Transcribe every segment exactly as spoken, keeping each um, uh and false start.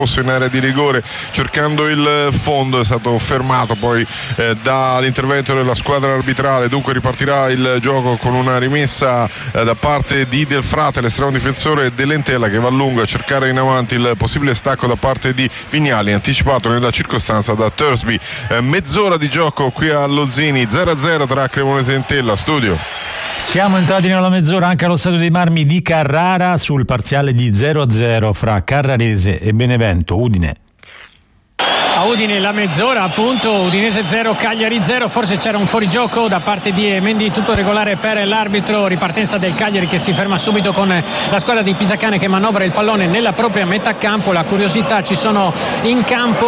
in area di rigore cercando il fondo, è stato fermato poi eh, dall'intervento della squadra arbitrale. Dunque ripartirà il gioco con una rimessa eh, da parte di Del Frate, l'estremo difensore dell'Entella, che va a lungo a cercare in avanti il possibile stacco da parte di Vignali, anticipato nella circostanza da Thursby. Eh, mezz'ora di gioco qui a Lozzini, zero a zero tra Cremonese e Entella. Studio. Siamo entrati nella mezz'ora anche allo stadio dei Marmi di Carrara sul parziale di zero a zero fra Carrarese e Benevento. Udine. A Udine la mezz'ora, appunto, Udinese zero, Cagliari zero. Forse c'era un fuorigioco da parte di Mendy, tutto regolare per l'arbitro. Ripartenza del Cagliari che si ferma subito con la squadra di Pisacane che manovra il pallone nella propria metà campo. La curiosità: ci sono in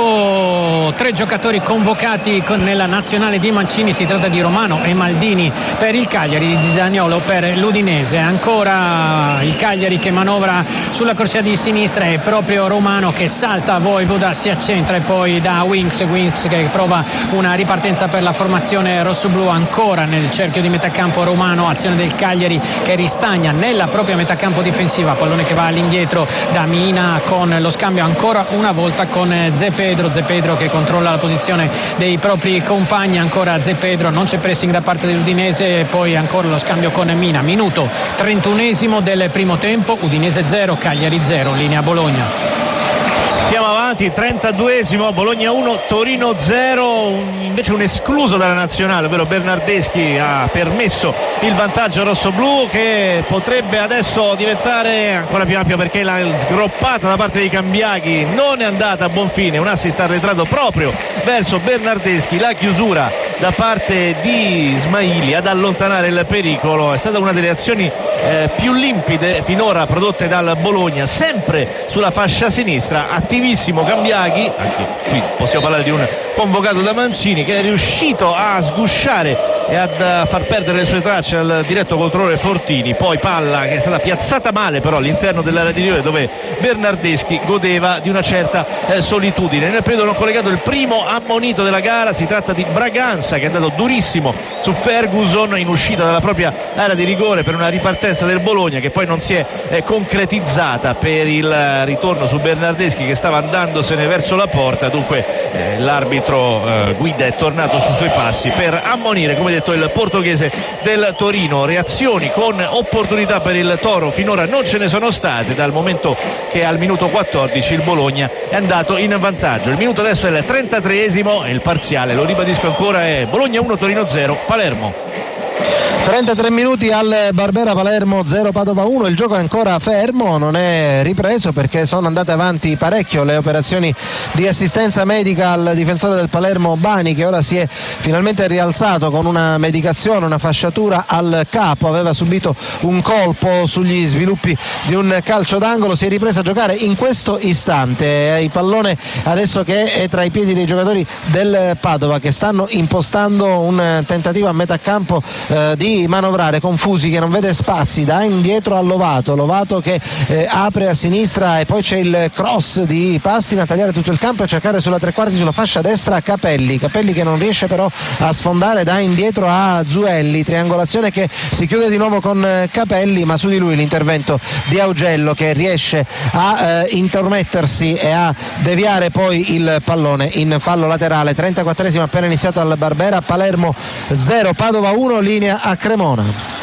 campo tre giocatori convocati con, nella nazionale di Mancini. Si tratta di Romano e Maldini per il Cagliari, di Zaniolo per l'Udinese. Ancora il Cagliari che manovra sulla corsia di sinistra, e proprio Romano che salta a Voivoda, si accentra e poi da Winks, Winks che prova una ripartenza per la formazione rossoblù. Ancora nel cerchio di metà campo Romano, azione del Cagliari che ristagna nella propria metà campo difensiva, pallone che va all'indietro da Mina con lo scambio ancora una volta con Zé Pedro, Zé Pedro che controlla la posizione dei propri compagni. Ancora Zé Pedro, non c'è pressing da parte dell'Udinese, e poi ancora lo scambio con Mina. Minuto trentunesimo del primo tempo, Udinese zero, Cagliari zero, linea Bologna. Siamo avanti, trentaduesimo, Bologna uno, Torino zero. Invece un escluso dalla nazionale, ovvero Bernardeschi, ha permesso il vantaggio rossoblù, che potrebbe adesso diventare ancora più ampio, perché la sgroppata da parte di Cambiaghi non è andata a buon fine. Un assist arretrato proprio verso Bernardeschi, la chiusura da parte di Ismaili ad allontanare il pericolo. È stata una delle azioni eh, più limpide finora prodotte dal Bologna, sempre sulla fascia sinistra. Attivissimo Cambiaghi, anche qui possiamo parlare di un convocato da Mancini, che è riuscito a sgusciare e a far perdere le sue tracce al diretto controllore Fortini. Poi palla che è stata piazzata male però all'interno dell'area di rigore, dove Bernardeschi godeva di una certa eh, solitudine. Nel periodo non collegato il primo ammonito della gara, si tratta di Braganza, che è andato durissimo su Ferguson in uscita dalla propria area di rigore per una ripartenza del Bologna, che poi non si è eh, concretizzata per il ritorno su Bernardeschi, che stava andandosene verso la porta. Dunque eh, l'arbitro eh, Guida è tornato sui suoi passi per ammonire, come detto, il portoghese del Torino. Reazioni con opportunità per il Toro finora non ce ne sono state, dal momento che al minuto quattordici il Bologna è andato in vantaggio. Il minuto adesso è il trentatreesimo e il parziale, lo ribadisco ancora, è Bologna uno, Torino zero, Palermo. trentatré minuti al Barbera, Palermo zero, Padova uno. Il gioco è ancora fermo, non è ripreso perché sono andate avanti parecchio le operazioni di assistenza medica al difensore del Palermo Bani, che ora si è finalmente rialzato con una medicazione, una fasciatura al capo. Aveva subito un colpo sugli sviluppi di un calcio d'angolo, si è ripreso a giocare in questo istante. Il pallone adesso che è tra i piedi dei giocatori del Padova, che stanno impostando un tentativo a metà campo eh, di manovrare Confusi, che non vede spazi, da indietro a Lovato, Lovato che eh, apre a sinistra, e poi c'è il cross di Pastina a tagliare tutto il campo e a cercare sulla tre quarti, sulla fascia destra, Capelli Capelli che non riesce però a sfondare, da indietro a Zuelli, triangolazione che si chiude di nuovo con Capelli, ma su di lui l'intervento di Augello, che riesce a eh, intromettersi e a deviare poi il pallone in fallo laterale. trentaquattresimo appena iniziato al Barbera, Palermo zero, Padova uno, linea a Cremona.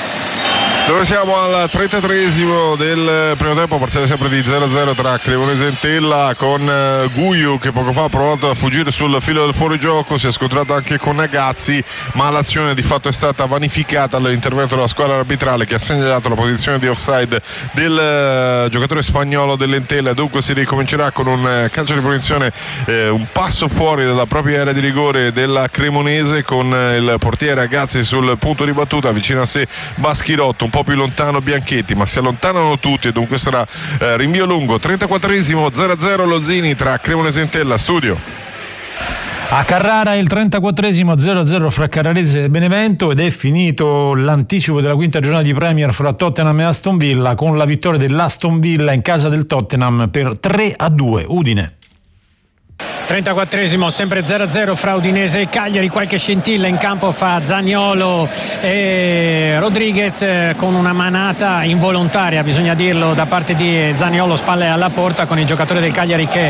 Dove siamo al trentatreesimo del primo tempo, parziale sempre di zero a zero tra Cremonese e Entella, con uh, Guiu che poco fa ha provato a fuggire sul filo del fuorigioco, si è scontrato anche con Nagazzi, ma l'azione di fatto è stata vanificata dall'intervento della squadra arbitrale, che ha segnalato la posizione di offside del uh, giocatore spagnolo dell'Entella. Dunque si ricomincerà con un uh, calcio di punizione, eh, un passo fuori dalla propria area di rigore della Cremonese, con uh, il portiere Ragazzi sul punto di battuta, vicino a sé Baschirotto, un po' più lontano Bianchetti, ma si allontanano tutti e dunque sarà eh, rinvio lungo. trentaquattresimo, zero a zero Lozzini tra Cremonese e Entella. Studio. A Carrara il trentaquattresimo, zero a zero fra Carrarese e Benevento, ed è finito l'anticipo della quinta giornata di Premier fra Tottenham e Aston Villa, con la vittoria dell'Aston Villa in casa del Tottenham per tre a due. Udine. trentaquattresimo, sempre zero a zero fra Udinese e Cagliari. Qualche scintilla in campo fa Zaniolo e Rodriguez, con una manata involontaria, bisogna dirlo, da parte di Zaniolo, spalle alla porta, con il giocatore del Cagliari che